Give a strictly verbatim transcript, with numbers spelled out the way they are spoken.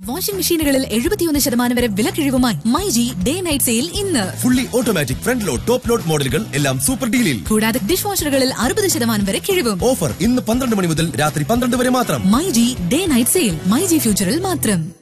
Washing മെഷീനുകളിൽ എഴുപത്തിയൊന്ന് ശതമാനം വരെ വിലക്കിഴിവുമായി മൈജി ഡേ നൈറ്റ് സെയിൽ ഇന്ന്. Fully automatic front load top load മോഡലുകൾ എല്ലാം സൂപ്പർ ഡീലിൽ. കൂടാതെ ഡിഷ് വാഷറുകളിൽ അറുപത് ശതമാനം വരെ കിഴിവും. ഓഫർ ഇന്ന് പന്ത്രണ്ട് മണി മുതൽ രാത്രി പന്ത്രണ്ട് വരെ മാത്രം. MyG day night sale myG ഫ്യൂച്ചറിൽ മാത്രം.